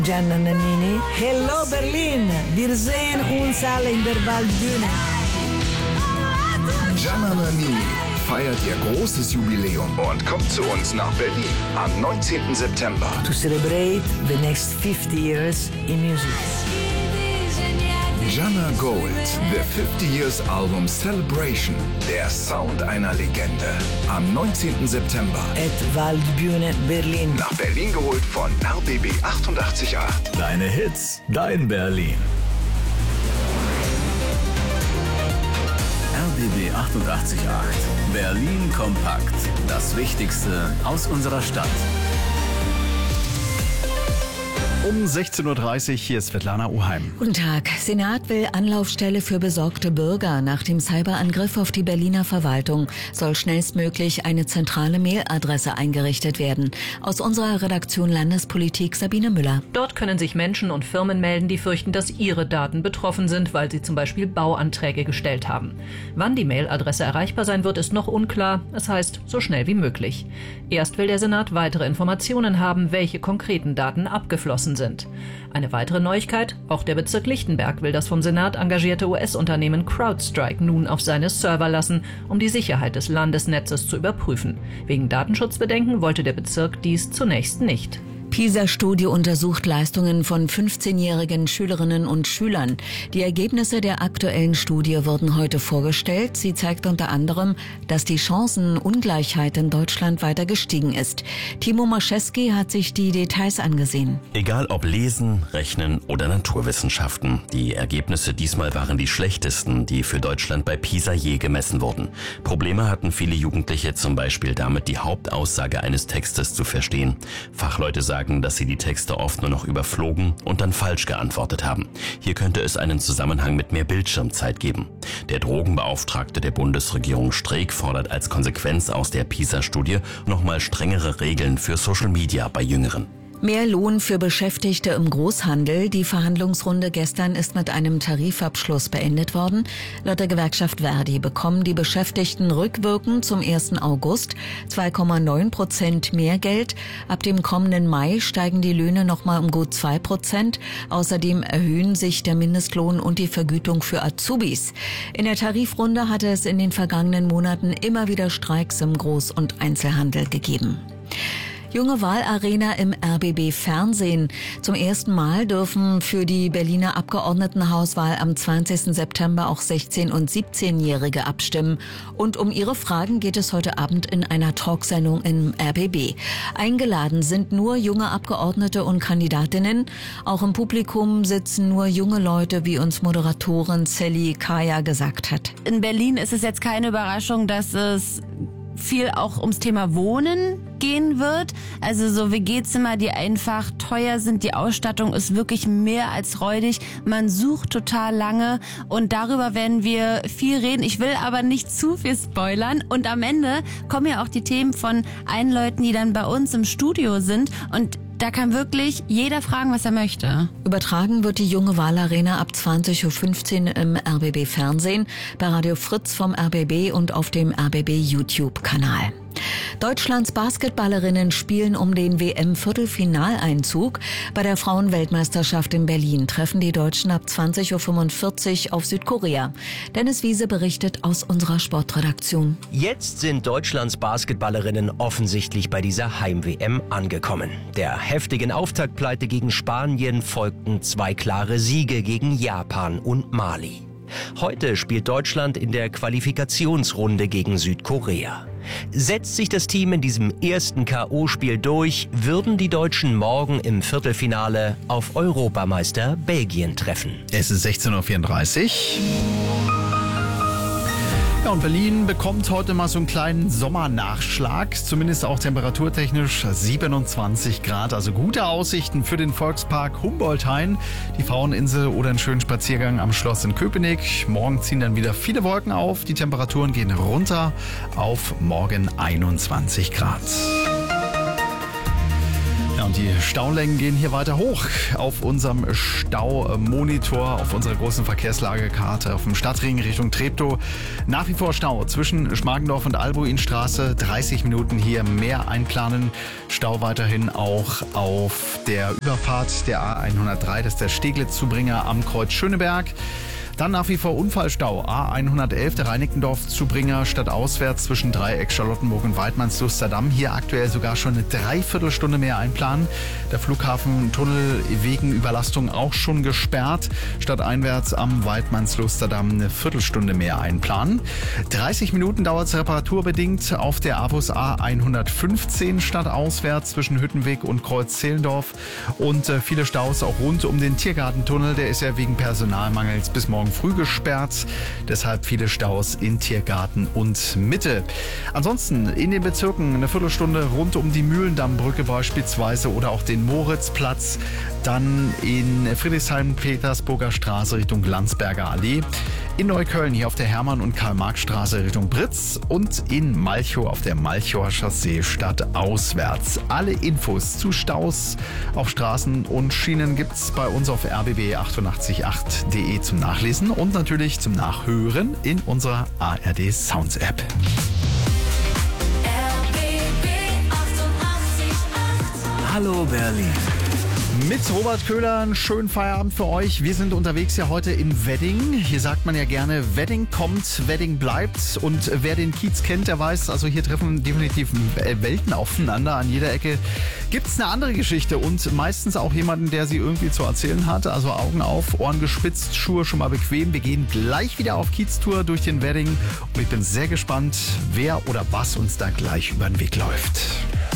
Gianna Nannini. Hello Berlin, wir sehen uns alle in der Waldbühne. Gianna Nannini feiert ihr großes Jubiläum und kommt zu uns nach Berlin am 19. September. To celebrate the next 50 years in music. Gianna Gold, the 50 Years Album Celebration, der Sound einer Legende. Am 19. September. At Waldbühne Berlin. Nach Berlin geholt von RBB 88.8. Deine Hits, dein Berlin. RBB 88.8. Berlin kompakt. Das Wichtigste aus unserer Stadt. Um 16.30 Uhr, hier ist Svetlana Oheim. Guten Tag. Senat will Anlaufstelle für besorgte Bürger. Nach dem Cyberangriff auf die Berliner Verwaltung soll schnellstmöglich eine zentrale Mailadresse eingerichtet werden. Aus unserer Redaktion Landespolitik Sabine Müller. Dort können sich Menschen und Firmen melden, die fürchten, dass ihre Daten betroffen sind, weil sie zum Beispiel Bauanträge gestellt haben. Wann die Mailadresse erreichbar sein wird, ist noch unklar. Es heißt, so schnell wie möglich. Erst will der Senat weitere Informationen haben, welche konkreten Daten abgeflossen sind. Eine weitere Neuigkeit, auch der Bezirk Lichtenberg will das vom Senat engagierte US-Unternehmen CrowdStrike nun auf seine Server lassen, um die Sicherheit des Landesnetzes zu überprüfen. Wegen Datenschutzbedenken wollte der Bezirk dies zunächst nicht. PISA-Studie untersucht Leistungen von 15-jährigen Schülerinnen und Schülern. Die Ergebnisse der aktuellen Studie wurden heute vorgestellt. Sie zeigt unter anderem, dass die Chancenungleichheit in Deutschland weiter gestiegen ist. Timo Maschewski hat sich die Details angesehen. Egal ob Lesen, Rechnen oder Naturwissenschaften, die Ergebnisse diesmal waren die schlechtesten, die für Deutschland bei PISA je gemessen wurden. Probleme hatten viele Jugendliche zum Beispiel damit, die Hauptaussage eines Textes zu verstehen. Fachleute sagen, dass sie die Texte oft nur noch überflogen und dann falsch geantwortet haben. Hier könnte es einen Zusammenhang mit mehr Bildschirmzeit geben. Der Drogenbeauftragte der Bundesregierung Streeck fordert als Konsequenz aus der PISA-Studie nochmal strengere Regeln für Social Media bei Jüngeren. Mehr Lohn für Beschäftigte im Großhandel. Die Verhandlungsrunde gestern ist mit einem Tarifabschluss beendet worden. Laut der Gewerkschaft Verdi bekommen die Beschäftigten rückwirkend zum 1. August 2,9% mehr Geld. Ab dem kommenden Mai steigen die Löhne nochmal um gut 2%. Außerdem erhöhen sich der Mindestlohn und die Vergütung für Azubis. In der Tarifrunde hatte es in den vergangenen Monaten immer wieder Streiks im Groß- und Einzelhandel gegeben. Junge Wahlarena im RBB Fernsehen. Zum ersten Mal dürfen für die Berliner Abgeordnetenhauswahl am 20. September auch 16- und 17-Jährige abstimmen. Und um ihre Fragen geht es heute Abend in einer Talksendung im RBB. Eingeladen sind nur junge Abgeordnete und Kandidatinnen. Auch im Publikum sitzen nur junge Leute, wie uns Moderatorin Sally Kaya gesagt hat. In Berlin ist es jetzt keine Überraschung, dass es viel auch ums Thema Wohnen gehen wird. Also so WG-Zimmer, die einfach teuer sind. Die Ausstattung ist wirklich mehr als räudig. Man sucht total lange und darüber werden wir viel reden. Ich will aber nicht zu viel spoilern. Und am Ende kommen ja auch die Themen von allen Leuten, die dann bei uns im Studio sind und da kann wirklich jeder fragen, was er möchte. Übertragen wird die junge Wahlarena ab 20.15 Uhr im RBB Fernsehen, bei Radio Fritz vom RBB und auf dem RBB YouTube-Kanal. Deutschlands Basketballerinnen spielen um den WM-Viertelfinaleinzug. Bei der Frauenweltmeisterschaft in Berlin treffen die Deutschen ab 20.45 Uhr auf Südkorea. Dennis Wiese berichtet aus unserer Sportredaktion. Jetzt sind Deutschlands Basketballerinnen offensichtlich bei dieser Heim-WM angekommen. Der heftigen Auftaktpleite gegen Spanien folgten 2 klare Siege gegen Japan und Mali. Heute spielt Deutschland in der Qualifikationsrunde gegen Südkorea. Setzt sich das Team in diesem ersten K.O.-Spiel durch, würden die Deutschen morgen im Viertelfinale auf Europameister Belgien treffen. Es ist 16.34 Uhr. Ja, und Berlin bekommt heute mal so einen kleinen Sommernachschlag, zumindest auch temperaturtechnisch 27 Grad. Also gute Aussichten für den Volkspark Humboldt-Hain, die Fraueninsel oder einen schönen Spaziergang am Schloss in Köpenick. Morgen ziehen dann wieder viele Wolken auf, die Temperaturen gehen runter auf morgen 21 Grad. Ja, und die Staulängen gehen hier weiter hoch auf unserem Staumonitor, auf unserer großen Verkehrslagekarte, auf dem Stadtring Richtung Treptow. Nach wie vor Stau zwischen Schmargendorf und Albuinstraße, 30 Minuten hier mehr einplanen. Stau weiterhin auch auf der Überfahrt der A103, das ist der Steglitz-Zubringer am Kreuz Schöneberg. Dann nach wie vor Unfallstau. A111, der Reinickendorf-Zubringer stadtauswärts zwischen Dreieck, Charlottenburg und Weidmannslusterdamm. Hier aktuell sogar schon eine Dreiviertelstunde mehr einplanen. Der Flughafentunnel wegen Überlastung auch schon gesperrt. Stadteinwärts am Weidmannslusterdamm eine Viertelstunde mehr einplanen. 30 Minuten dauert es reparaturbedingt auf der Avus A115 stadtauswärts zwischen Hüttenweg und Kreuz Zehlendorf. Und viele Staus auch rund um den Tiergartentunnel. Der ist ja wegen Personalmangels bis morgen früh gesperrt, deshalb viele Staus in Tiergarten und Mitte. Ansonsten in den Bezirken eine Viertelstunde rund um die Mühlendammbrücke beispielsweise oder auch den Moritzplatz, dann in Friedrichshain, Petersburger Straße Richtung Landsberger Allee, in Neukölln hier auf der Hermann- und Karl-Marx-Straße Richtung Britz und in Malchow auf der Malchower Chaussee stadtauswärts. Alle Infos zu Staus auf Straßen und Schienen gibt's bei uns auf rbb888.de zum Nachlesen und natürlich zum Nachhören in unserer ARD Sounds App. Hallo Berlin. Mit Robert Köhler, einen schönen Feierabend für euch. Wir sind unterwegs ja heute im Wedding. Hier sagt man ja gerne, Wedding kommt, Wedding bleibt. Und wer den Kiez kennt, der weiß, also hier treffen definitiv Welten aufeinander. An jeder Ecke gibt's eine andere Geschichte und meistens auch jemanden, der sie irgendwie zu erzählen hat. Also Augen auf, Ohren gespitzt, Schuhe schon mal bequem. Wir gehen gleich wieder auf Kiez-Tour durch den Wedding. Und ich bin sehr gespannt, wer oder was uns da gleich über den Weg läuft.